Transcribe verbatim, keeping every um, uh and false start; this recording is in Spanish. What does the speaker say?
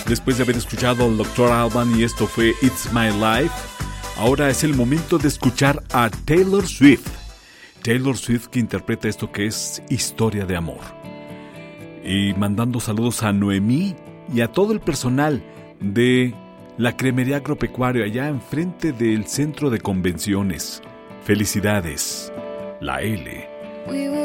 Después de haber escuchado al doctor Alban y esto fue It's My Life, ahora es el momento de escuchar a Taylor Swift. Taylor Swift, que interpreta esto que es Historia de Amor. Y mandando saludos a Noemí y a todo el personal de la Cremería Agropecuario allá enfrente del Centro de Convenciones. Felicidades, la L.